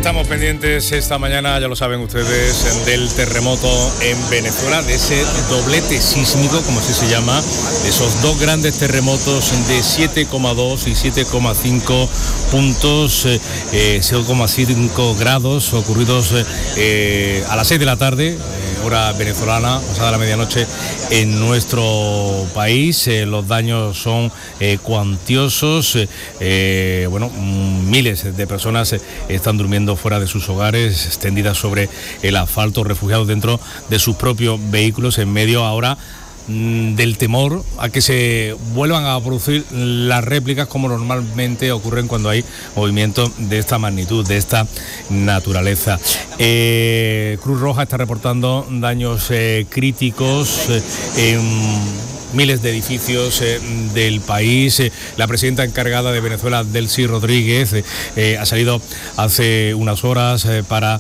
Estamos pendientes esta mañana, ya lo saben ustedes, del terremoto en Venezuela, de ese doblete sísmico, como así se llama, de esos dos grandes terremotos de 7,2 y 7,5 puntos, 0,5 grados, ocurridos a las 6 de la tarde, hora venezolana, pasada la medianoche, en nuestro país. Los daños son cuantiosos. Miles de personas están durmiendo fuera de sus hogares, extendidas sobre el asfalto, refugiados dentro de sus propios vehículos, en medio ahora del temor a que se vuelvan a producir las réplicas, como normalmente ocurren cuando hay movimientos de esta magnitud, de esta naturaleza. Cruz Roja está reportando daños críticos en miles de edificios del país. La presidenta encargada de Venezuela, Delcy Rodríguez, ha salido hace unas horas para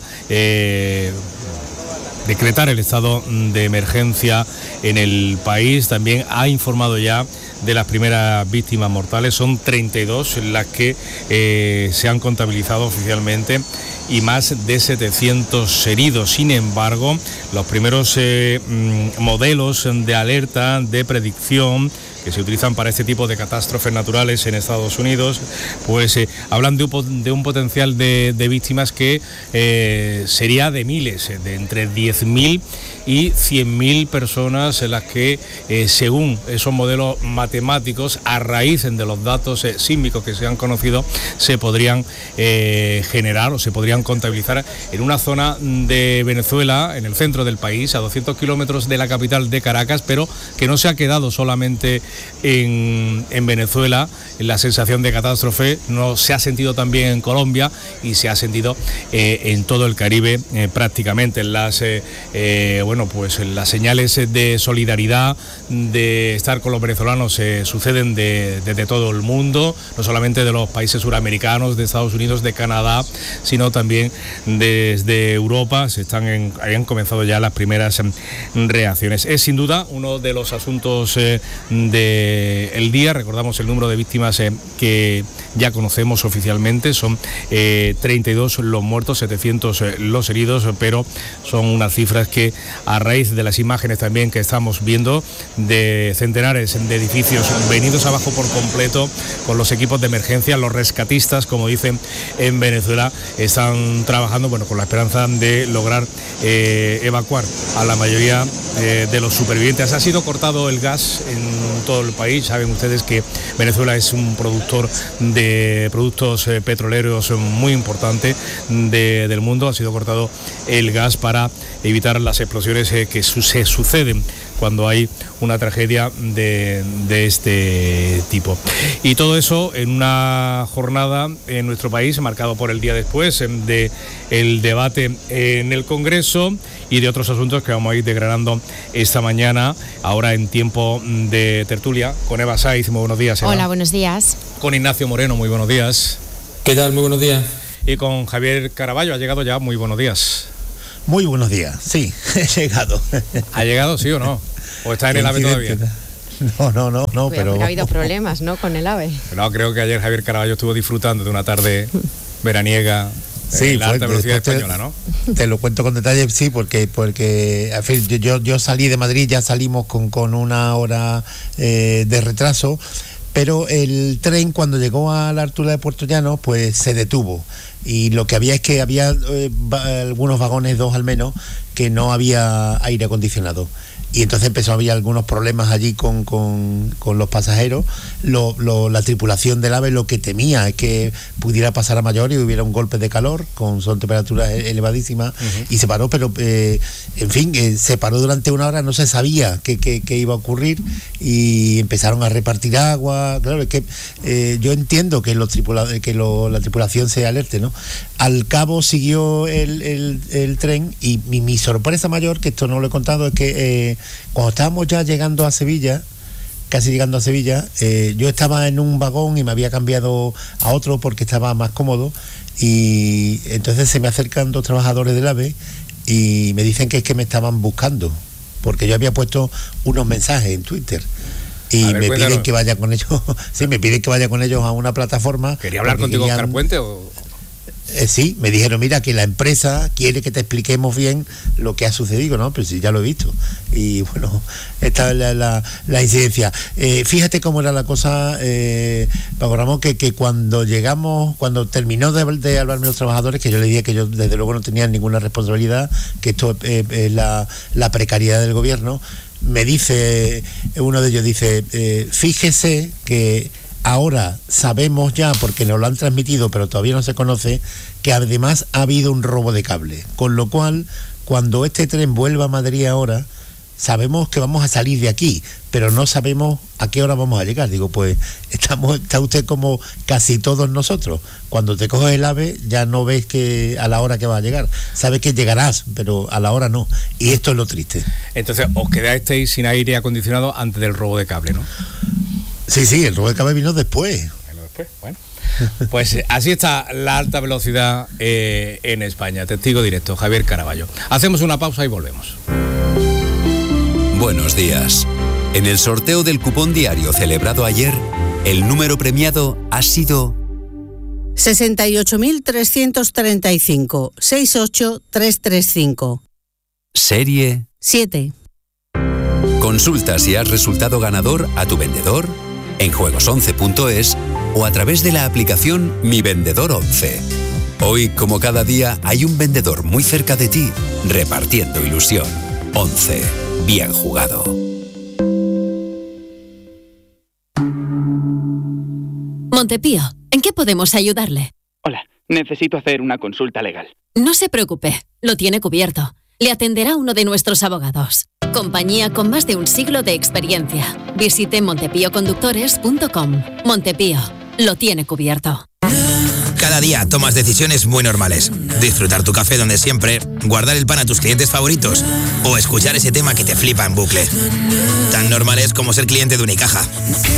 decretar el estado de emergencia en el país. También ha informado ya de las primeras víctimas mortales. Son 32 las que se han contabilizado oficialmente y más de 700 heridos. Sin embargo, los primeros modelos de alerta, de predicción, que se utilizan para este tipo de catástrofes naturales en Estados Unidos, pues hablan de un potencial de víctimas que sería de miles, de entre 10.000 y 100.000 personas, en las que, según esos modelos matemáticos, a raíz de los datos sísmicos que se han conocido, se podrían generar o se podrían contabilizar en una zona de Venezuela, en el centro del país, a 200 kilómetros de la capital de Caracas, pero que no se ha quedado solamente en Venezuela. La sensación de catástrofe no se ha sentido también en Colombia y se ha sentido en todo el Caribe prácticamente. Las señales de solidaridad, de estar con los venezolanos, suceden desde todo el mundo, no solamente de los países suramericanos, de Estados Unidos, de Canadá, sino también desde Europa. Han comenzado ya las primeras reacciones. Es sin duda uno de los asuntos del día. Recordamos el número de víctimas que ya conocemos oficialmente. Son 32 los muertos, 700 los heridos, pero son unas cifras que, a raíz de las imágenes también que estamos viendo de centenares de edificios venidos abajo por completo, con los equipos de emergencia, los rescatistas, como dicen en Venezuela, están trabajando con la esperanza de lograr evacuar a la mayoría de los supervivientes. Ha sido cortado el gas en todo el país. Saben ustedes que Venezuela es un productor de productos petroleros muy importante del mundo. Ha sido cortado el gas para evitar las explosiones que se suceden cuando hay una tragedia de este tipo. Y todo eso en una jornada en nuestro país marcado por el día después de el debate en el Congreso y de otros asuntos que vamos a ir desgranando esta mañana, ahora en tiempo de tertulia, con Eva Saiz. Muy buenos días, Eva. Hola, buenos días. Con Ignacio Moreno, muy buenos días. ¿Qué tal? Muy buenos días. Y con Javier Caraballo, ha llegado ya, muy buenos días. Muy buenos días, sí, he llegado. ¿Ha llegado, sí o no? ¿O está en el AVE todavía? No, pero... Ha habido problemas, ¿no?, con el AVE. No, creo que ayer Javier Caraballo estuvo disfrutando de una tarde veraniega. Sí, la alta velocidad española, ¿no? Te lo cuento con detalle, sí, porque en fin, yo salí de Madrid, ya salimos con una hora de retraso, pero el tren, cuando llegó a la altura de Puerto Llano, pues se detuvo. Y lo que había es que había algunos vagones, 2 al menos, que no había aire acondicionado. Y entonces empezó a haber algunos problemas allí con los pasajeros. La tripulación del AVE lo que temía es que pudiera pasar a mayor y hubiera un golpe de calor, son temperaturas elevadísimas, y se paró, pero se paró durante una hora, no se sabía qué iba a ocurrir, y empezaron a repartir agua. Claro, es que yo entiendo que la tripulación se alerte, ¿no? Al cabo siguió el tren, y mi sorpresa mayor, que esto no lo he contado, es que cuando estábamos ya llegando a Sevilla, casi llegando a Sevilla, yo estaba en un vagón y me había cambiado a otro porque estaba más cómodo, y entonces se me acercan 2 trabajadores del AVE y me dicen que es que me estaban buscando, porque yo había puesto unos mensajes en Twitter. Y me piden que vaya con ellos. Sí, me piden que vaya con ellos a una plataforma. ¿Quería hablar contigo, Oscar Puente? Sí, me dijeron, mira, que la empresa quiere que te expliquemos bien lo que ha sucedido, ¿no? Pero sí, ya lo he visto. Y bueno, esta es la incidencia. Fíjate cómo era la cosa, Paco Ramón, que cuando terminó de hablarme los trabajadores, que yo le dije que yo desde luego no tenía ninguna responsabilidad, que esto es la precariedad del gobierno, me dice, uno de ellos dice, fíjese que ahora sabemos ya, porque nos lo han transmitido, pero todavía no se conoce, que además ha habido un robo de cable. Con lo cual, cuando este tren vuelva a Madrid ahora, sabemos que vamos a salir de aquí, pero no sabemos a qué hora vamos a llegar. Digo, pues está usted como casi todos nosotros. Cuando te coges el AVE ya no ves que a la hora que vas a llegar. Sabes que llegarás, pero a la hora no. Y esto es lo triste. Entonces, os quedasteis sin aire acondicionado antes del robo de cable, ¿no? Sí, el robo de cable vino después. Bueno. Pues así está la alta velocidad en España. Testigo directo, Javier Caraballo. Hacemos una pausa y volvemos. Buenos días. En el sorteo del cupón diario celebrado ayer, el número premiado ha sido 68.335, 68335. Serie 7. Consulta si has resultado ganador a tu vendedor en juegos11.es o a través de la aplicación Mi Vendedor 11. Hoy, como cada día, hay un vendedor muy cerca de ti repartiendo ilusión. 11. Bien jugado. Montepío, ¿en qué podemos ayudarle? Hola, necesito hacer una consulta legal. No se preocupe, lo tiene cubierto. Le atenderá uno de nuestros abogados. Compañía con más de un siglo de experiencia. Visite montepíoconductores.com. Montepío, lo tiene cubierto. Cada día tomas decisiones muy normales. Disfrutar tu café donde siempre, guardar el pan a tus clientes favoritos o escuchar ese tema que te flipa en bucle. Tan normales como ser cliente de Unicaja.